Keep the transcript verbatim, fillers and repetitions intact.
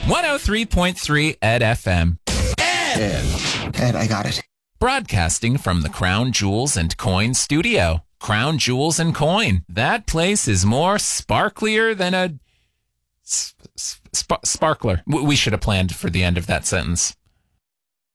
one oh three point three Ed F M. Ed! Ed, I got it. Broadcasting from the Crown Jewels and Coin studio. Crown Jewels and Coin. That place is more sparklier than a sp- sp- sparkler. We should have planned for the end of that sentence.